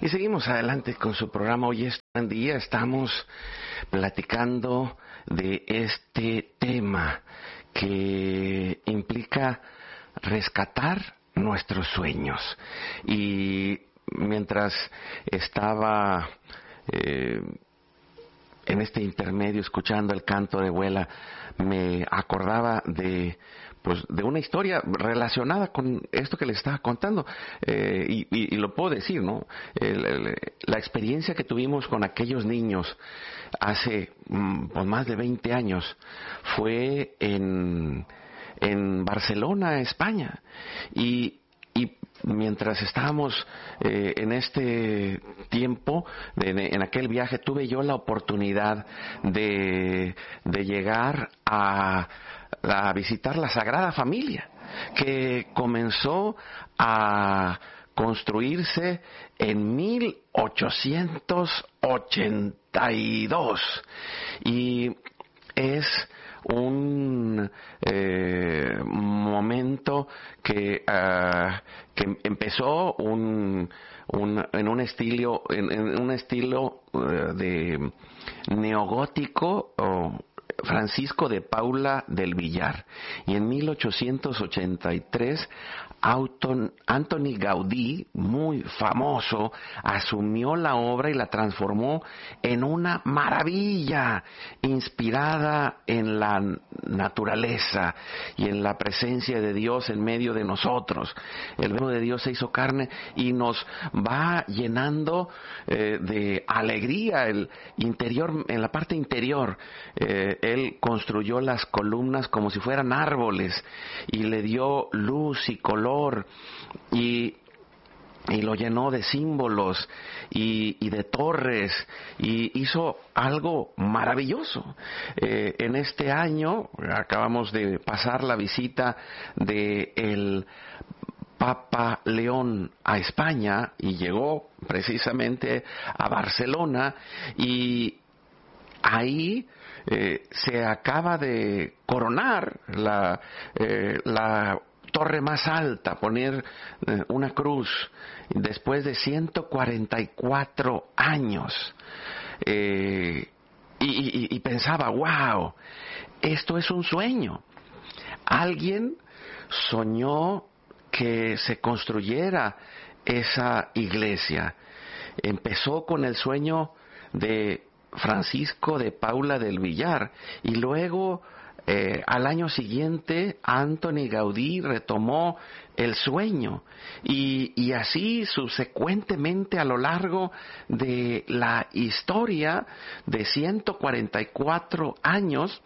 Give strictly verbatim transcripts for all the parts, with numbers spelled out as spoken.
Y seguimos adelante con su programa. Hoy es un día, estamos platicando de este tema que implica rescatar nuestros sueños. Y mientras estaba eh, en este intermedio escuchando el canto de Huela, me acordaba de pues de una historia relacionada con esto que les estaba contando, eh, y, y, y lo puedo decir, ¿no? El, el, la experiencia que tuvimos con aquellos niños hace pues, más de veinte años fue en, en Barcelona, España, y y mientras estábamos eh, en este tiempo, de, de, en aquel viaje, tuve yo la oportunidad de, de llegar a, a visitar la Sagrada Familia, que comenzó a construirse en mil ochocientos ochenta y dos y es un eh, momento que uh, que empezó un, un en un estilo en, en un estilo uh, de neogótico o Francisco de Paula del Villar, y en mil ochocientos ochenta y tres Auton, Antoni Gaudí, muy famoso, asumió la obra y la transformó en una maravilla inspirada en la naturaleza y en la presencia de Dios en medio de nosotros. El verbo de Dios se hizo carne y nos va llenando eh, de alegría el interior, en la parte interior. Eh, él construyó las columnas como si fueran árboles y le dio luz y color y y lo llenó de símbolos y, y de torres, y hizo algo maravilloso. Eh, en este año acabamos de pasar la visita de el Papa León a España y llegó precisamente a Barcelona, y ahí eh, se acaba de coronar la eh, la torre más alta, poner eh, una cruz después de ciento cuarenta y cuatro años. Eh, y, y, y pensaba, wow, esto es un sueño. Alguien soñó que se construyera esa iglesia. Empezó con el sueño de Francisco de Paula del Villar, y luego Eh, al año siguiente Antoni Gaudí retomó el sueño, y, y así subsecuentemente a lo largo de la historia de ciento cuarenta y cuatro años,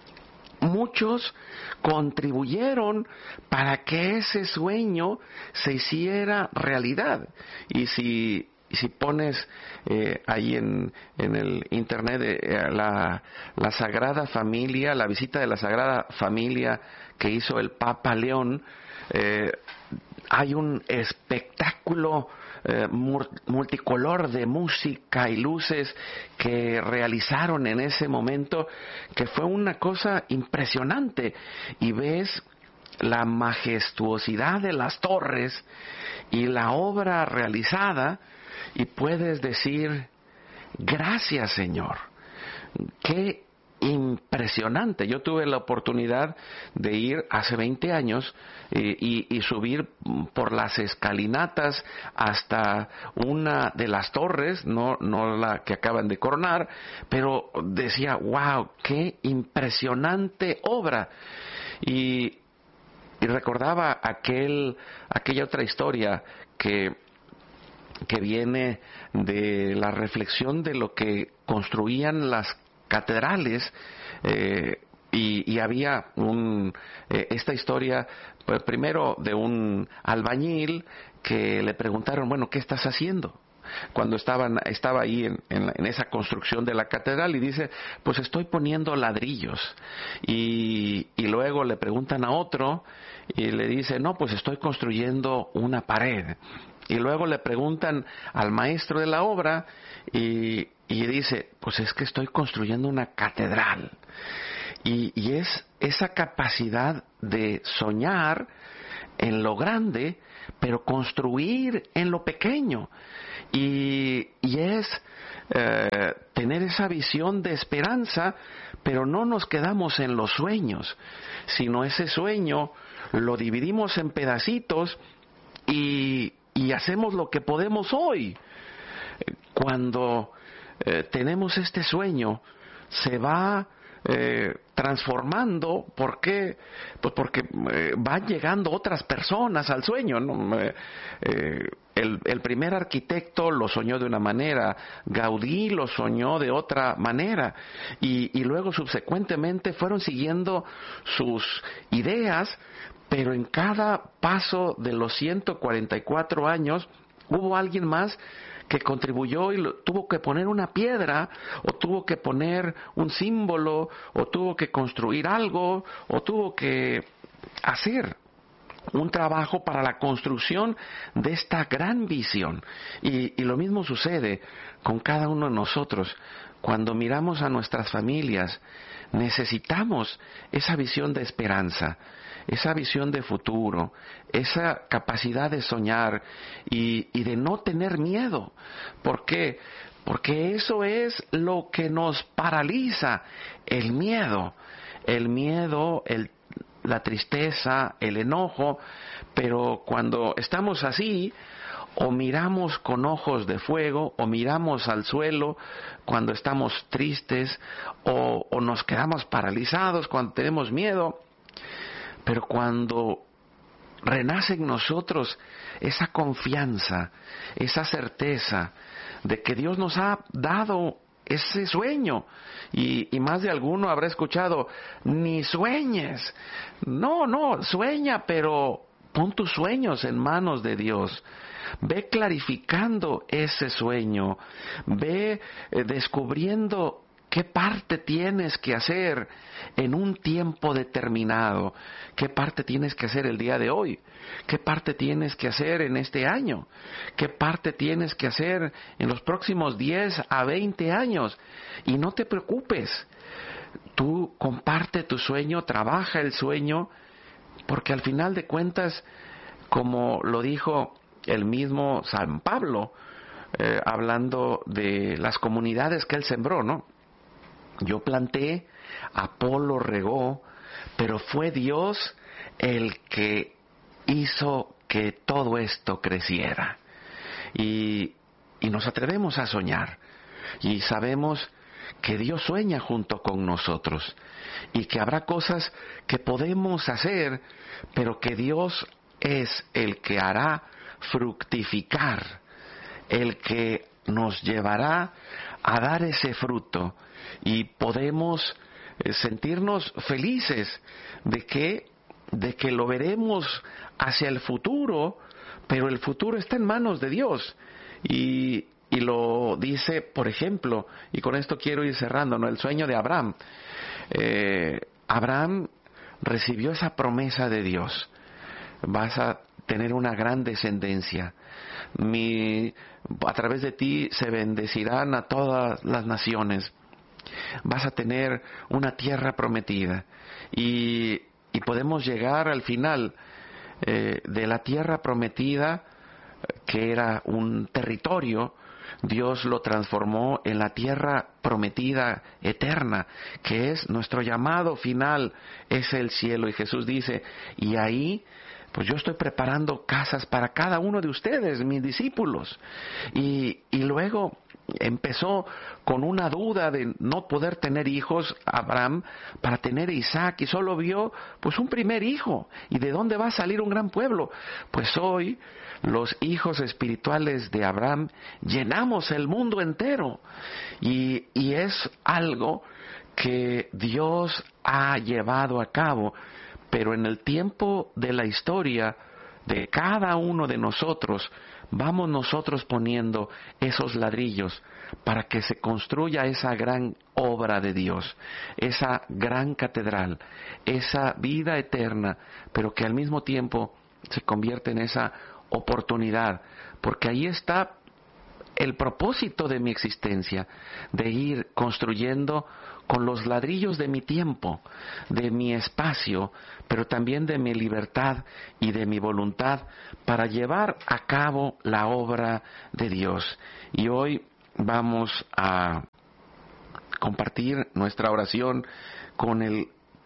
muchos contribuyeron para que ese sueño se hiciera realidad. Y si Y si pones eh, ahí en, en el internet eh, la, la Sagrada Familia, la visita de la Sagrada Familia que hizo el Papa León, eh, hay un espectáculo eh, multicolor de música y luces que realizaron en ese momento, que fue una cosa impresionante. Y ves la majestuosidad de las torres y la obra realizada, y puedes decir, gracias, Señor. Qué impresionante. Yo tuve la oportunidad de ir hace veinte años eh, y, y subir por las escalinatas hasta una de las torres, no, no la que acaban de coronar, pero decía, wow, qué impresionante obra. Y, y recordaba aquel, aquella otra historia que que viene de la reflexión de lo que construían las catedrales, eh, y, y había un, eh, esta historia, pues, primero de un albañil que le preguntaron, bueno, ¿qué estás haciendo? Cuando estaban, estaba ahí en, en, en esa construcción de la catedral, y dice, pues estoy poniendo ladrillos. Y, y luego le preguntan a otro y le dice, no, pues estoy construyendo una pared. Y luego le preguntan al maestro de la obra y, y dice, pues es que estoy construyendo una catedral. Y, y es esa capacidad de soñar en lo grande, pero construir en lo pequeño. Y, y es eh, tener esa visión de esperanza, pero no nos quedamos en los sueños, sino ese sueño lo dividimos en pedacitos y, y hacemos lo que podemos hoy. Cuando eh, tenemos este sueño, se va eh, transformando. ¿Por qué? Pues porque eh, van llegando otras personas al sueño, ¿no? Eh, eh, el, el primer arquitecto lo soñó de una manera, Gaudí lo soñó de otra manera, y, y luego subsecuentemente fueron siguiendo sus ideas, pero en cada paso de los ciento cuarenta y cuatro años hubo alguien más que contribuyó y lo, tuvo que poner una piedra, o tuvo que poner un símbolo, o tuvo que construir algo, o tuvo que hacer un trabajo para la construcción de esta gran visión. Y, y lo mismo sucede con cada uno de nosotros. Cuando miramos a nuestras familias, necesitamos esa visión de esperanza, esa visión de futuro, esa capacidad de soñar y, y de no tener miedo. ¿Por qué? Porque eso es lo que nos paraliza, el miedo. El miedo, el, la tristeza, el enojo. Pero cuando estamos así, o miramos con ojos de fuego, o miramos al suelo cuando estamos tristes, o, o nos quedamos paralizados cuando tenemos miedo. Pero cuando renace en nosotros esa confianza, esa certeza de que Dios nos ha dado ese sueño, y, y más de alguno habrá escuchado, ni sueñes. No, no, sueña, pero pon tus sueños en manos de Dios. Ve clarificando ese sueño, ve eh, descubriendo qué parte tienes que hacer en un tiempo determinado, qué parte tienes que hacer el día de hoy, qué parte tienes que hacer en este año, qué parte tienes que hacer en los próximos diez a veinte años. Y no te preocupes, tú comparte tu sueño, trabaja el sueño, porque al final de cuentas, como lo dijo el mismo San Pablo, eh, hablando de las comunidades que él sembró, ¿no? Yo planté, Apolo regó, pero fue Dios el que hizo que todo esto creciera. Y, y nos atrevemos a soñar. Y sabemos que Dios sueña junto con nosotros. Y que habrá cosas que podemos hacer, pero que Dios es el que hará fructificar, el que nos llevará a dar ese fruto. Y podemos eh, sentirnos felices de que, de que lo veremos hacia el futuro, pero el futuro está en manos de Dios. Y, y lo dice, por ejemplo, y con esto quiero ir cerrando, ¿no? El sueño de Abraham. Eh, Abraham recibió esa promesa de Dios. Vas a tener una gran descendencia. Mi, a través de ti se bendecirán a todas las naciones. Vas a tener una tierra prometida. Y, y podemos llegar al final eh, de la tierra prometida, que era un territorio. Dios lo transformó en la tierra prometida eterna, que es nuestro llamado final, es el cielo. Y Jesús dice, y ahí pues yo estoy preparando casas para cada uno de ustedes, mis discípulos. Y, y luego empezó con una duda de no poder tener hijos, Abraham, para tener a Isaac, y solo vio pues un primer hijo. ¿Y de dónde va a salir un gran pueblo? Pues hoy los hijos espirituales de Abraham llenamos el mundo entero. Y, y es algo que Dios ha llevado a cabo. Pero en el tiempo de la historia de cada uno de nosotros, vamos nosotros poniendo esos ladrillos para que se construya esa gran obra de Dios, esa gran catedral, esa vida eterna, pero que al mismo tiempo se convierte en esa oportunidad, porque ahí está el propósito de mi existencia, de ir construyendo con los ladrillos de mi tiempo, de mi espacio, pero también de mi libertad y de mi voluntad para llevar a cabo la obra de Dios. Y hoy vamos a compartir nuestra oración con el,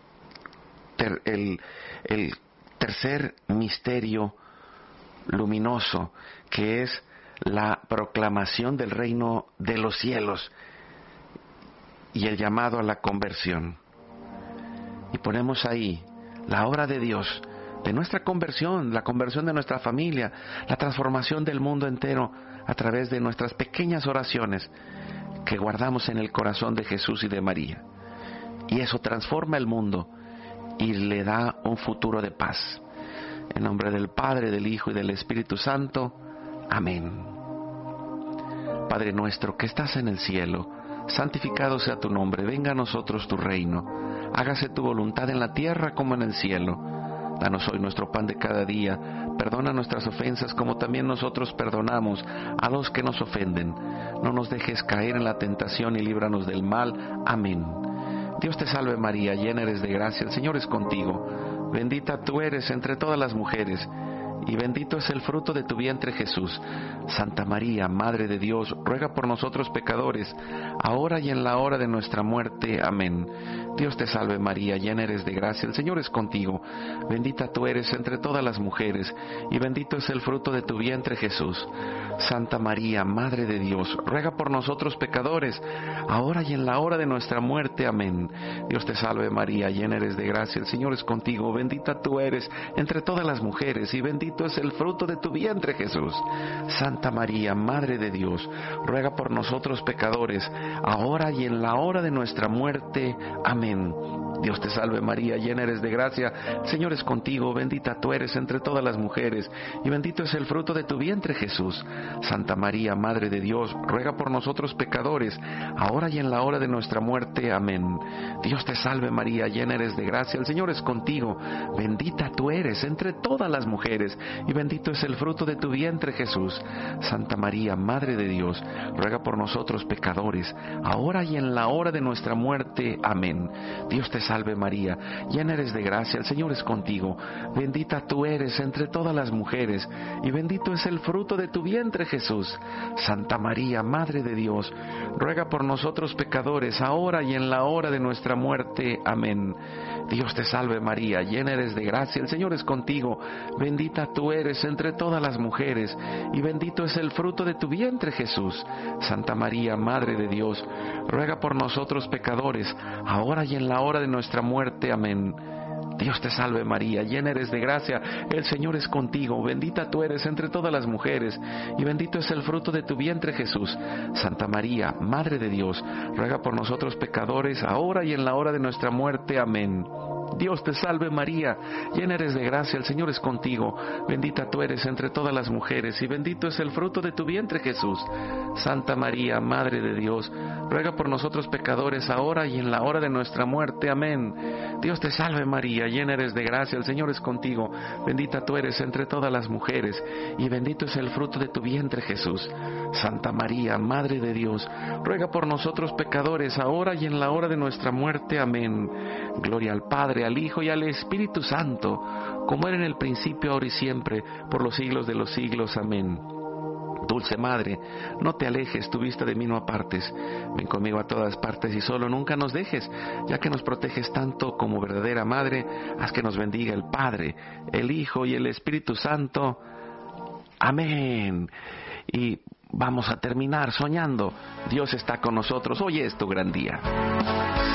ter, el, el tercer misterio luminoso, que es la proclamación del reino de los cielos y el llamado a la conversión. Y ponemos ahí la obra de Dios, de nuestra conversión, la conversión de nuestra familia, la transformación del mundo entero a través de nuestras pequeñas oraciones que guardamos en el corazón de Jesús y de María. Y eso transforma el mundo y le da un futuro de paz. En nombre del Padre, del Hijo y del Espíritu Santo. Amén. Padre nuestro que estás en el cielo, santificado sea tu nombre, venga a nosotros tu reino, hágase tu voluntad en la tierra como en el cielo. Danos hoy nuestro pan de cada día, perdona nuestras ofensas como también nosotros perdonamos a los que nos ofenden. No nos dejes caer en la tentación y líbranos del mal. Amén. Dios te salve María, llena eres de gracia, el Señor es contigo. Bendita tú eres entre todas las mujeres, y bendito es el fruto de tu vientre Jesús. Santa María, Madre de Dios, ruega por nosotros pecadores, ahora y en la hora de nuestra muerte. Amén. Dios te salve María, llena eres de gracia, el Señor es contigo. Bendita tú eres entre todas las mujeres, y bendito es el fruto de tu vientre Jesús. Santa María, Madre de Dios, ruega por nosotros pecadores, ahora y en la hora de nuestra muerte. Amén. Dios te salve María, llena eres de gracia, el Señor es contigo. Bendita tú eres entre todas las mujeres, y bendito es el fruto de tu vientre Jesús. Santa María, Madre de Dios, ruega por nosotros pecadores, ahora y en la hora de nuestra muerte. Amén. Dios te salve María, llena eres de gracia, el Señor es contigo, bendita tú eres entre todas las mujeres, y bendito es el fruto de tu vientre Jesús. Santa María, Madre de Dios, ruega por nosotros pecadores, ahora y en la hora de nuestra muerte. Amén. Dios te salve María, llena eres de gracia, el Señor es contigo, bendita tú eres entre todas las mujeres, y bendito es el fruto de tu vientre Jesús. Santa María, Madre de Dios, ruega por nosotros pecadores, ahora y en la hora de nuestra muerte. Amén. Dios te salve María, llena eres de gracia, el Señor es contigo, bendita tú eres entre todas las mujeres, y bendito es el fruto de tu vientre Jesús. Santa María, Madre de Dios, ruega por nosotros pecadores, ahora y en la hora de nuestra muerte. Amén. Dios te salve María, llena eres de gracia, el Señor es contigo, bendita tú eres entre todas las mujeres, y bendito es el fruto de tu vientre Jesús. Santa María, Madre de Dios, ruega por nosotros pecadores, ahora y en la hora de nuestra muerte. Amén. Dios te salve María, llena eres de gracia, el Señor es contigo, bendita tú eres entre todas las mujeres, y bendito es el fruto de tu vientre Jesús. Santa María, Madre de Dios, ruega por nosotros pecadores, ahora y en la hora de nuestra muerte. Amén. Dios te salve María, llena eres de gracia, el Señor es contigo, bendita tú eres entre todas las mujeres, y bendito es el fruto de tu vientre Jesús. Santa María, Madre de Dios, ruega por nosotros pecadores, ahora y en la hora de nuestra muerte. Amén. Dios te salve María, llena eres de gracia, el Señor es contigo, bendita tú eres entre todas las mujeres, y bendito es el fruto de tu vientre Jesús. Santa María, Madre de Dios, ruega por nosotros pecadores, ahora y en la hora de nuestra muerte. Amén. Gloria al Padre, al Hijo y al Espíritu Santo, como era en el principio, ahora y siempre, por los siglos de los siglos. Amén. Dulce Madre, no te alejes, tu vista de mí no apartes. Ven conmigo a todas partes y solo nunca nos dejes, ya que nos proteges tanto como verdadera Madre. Haz que nos bendiga el Padre, el Hijo y el Espíritu Santo. Amén. Y vamos a terminar soñando. Dios está con nosotros. Hoy es tu gran día.